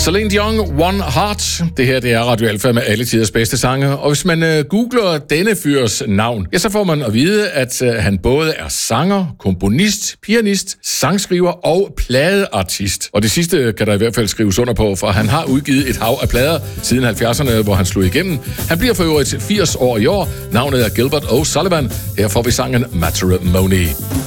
Celine Dion, One Heart. Det her, det er Radio Alfa med alle tiders bedste sange. Og hvis man googler denne fyrs navn, ja, så får man at vide, at han både er sanger, komponist, pianist, sangskriver og pladeartist. Og det sidste kan der i hvert fald skrives under på, for han har udgivet et hav af plader siden 70'erne, hvor han slog igennem. Han bliver for øvrigt 80 år i år. Navnet er Gilbert O'Sullivan. Her får vi sangen Matrimony.